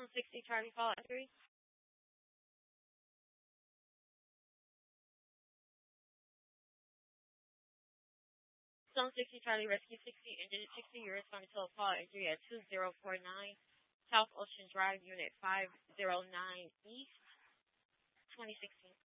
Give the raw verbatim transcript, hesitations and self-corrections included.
Zone sixty, Charlie Fall entry. Zone sixty, Charlie Rescue sixty, engine sixty, you responded to a call entry at two zero four nine South Ocean Drive, Unit five oh nine East, twenty sixteen.